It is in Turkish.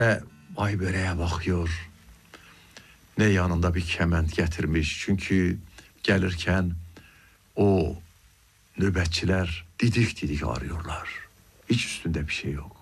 Vay böreğe bakıyor. Ne yanında bir kement getirmiş. Çünkü gelirken o nöbetçiler didik didik arıyorlar. Hiç üstünde bir şey yok.